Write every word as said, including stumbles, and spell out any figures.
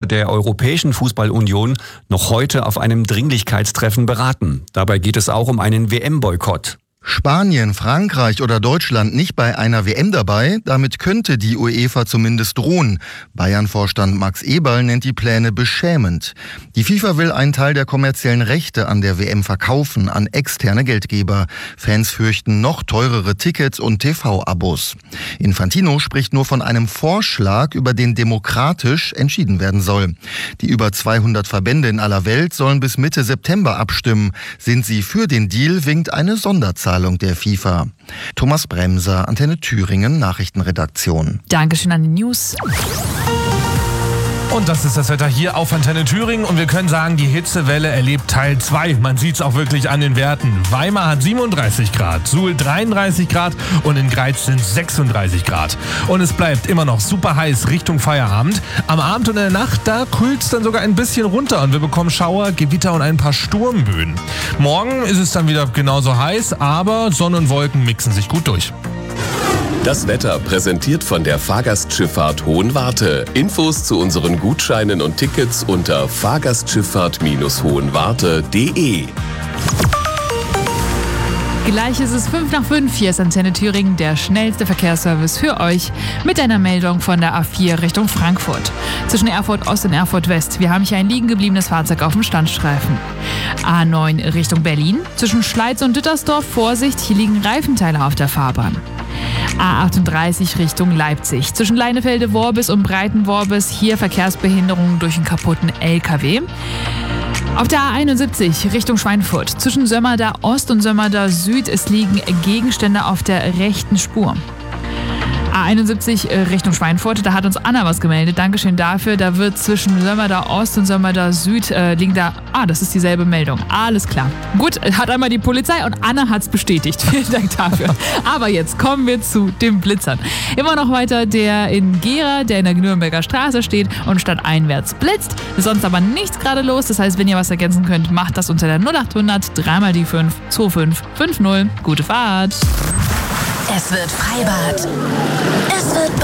der Europäischen Fußballunion noch heute auf einem Dringlichkeitstreffen beraten. Dabei geht es auch um einen W M-Boykott. Spanien, Frankreich oder Deutschland nicht bei einer W M dabei, damit könnte die UEFA zumindest drohen. Bayern-Vorstand Max Eberl nennt die Pläne beschämend. Die FIFA will einen Teil der kommerziellen Rechte an der W M verkaufen an externe Geldgeber. Fans fürchten noch teurere Tickets und T V-Abos. Infantino spricht nur von einem Vorschlag, über den demokratisch entschieden werden soll. Die über zweihundert Verbände in aller Welt sollen bis Mitte September abstimmen. Sind sie für den Deal, winkt eine Sonderzahlung der FIFA. Thomas Bremser, Antenne Thüringen, Nachrichtenredaktion. Dankeschön an die News. Und das ist das Wetter hier auf Antenne Thüringen und wir können sagen, die Hitzewelle erlebt Teil zwei. Man sieht es auch wirklich an den Werten. Weimar hat siebenunddreißig Grad, Suhl dreiunddreißig Grad und in Greiz sind sechsunddreißig Grad. Und es bleibt immer noch super heiß Richtung Feierabend. Am Abend und in der Nacht, da kühlt es dann sogar ein bisschen runter und wir bekommen Schauer, Gewitter und ein paar Sturmböen. Morgen ist es dann wieder genauso heiß, aber Sonne und Wolken mixen sich gut durch. Das Wetter präsentiert von der Fahrgastschifffahrt Hohenwarte. Infos zu unseren Gutscheinen und Tickets unter fahrgastschifffahrt hohenwarte punkt de. Gleich ist es fünf nach fünf. Hier ist Antenne Thüringen, der schnellste Verkehrsservice für euch mit einer Meldung von der A vier Richtung Frankfurt. Zwischen Erfurt Ost und Erfurt West. Wir haben hier ein liegen gebliebenes Fahrzeug auf dem Standstreifen. A neun Richtung Berlin. Zwischen Schleiz und Dittersdorf Vorsicht, hier liegen Reifenteile auf der Fahrbahn. A achtunddreißig Richtung Leipzig. Zwischen Leinefelde-Worbis und Breitenworbis hier Verkehrsbehinderungen durch einen kaputten L K W. Auf der A einundsiebzig Richtung Schweinfurt. Zwischen Sömmerda Ost und Sömmerda Süd es liegen Gegenstände auf der rechten Spur. A einundsiebzig Richtung Schweinfurt, da hat uns Anna was gemeldet. Dankeschön dafür. Da wird zwischen Sömmerda Ost und Sömmerda Süd äh, liegen da... Ah, das ist dieselbe Meldung. Alles klar. Gut, hat einmal die Polizei und Anna hat es bestätigt. Vielen Dank dafür. Aber jetzt kommen wir zu den Blitzern. Immer noch weiter der in Gera, der in der Nürnberger Straße steht und stadteinwärts blitzt. Sonst aber nichts gerade los. Das heißt, wenn ihr was ergänzen könnt, macht das unter der null achthundert drei mal die fünf zwei fünf fünf null. Gute Fahrt. Es wird Freibad. Es wird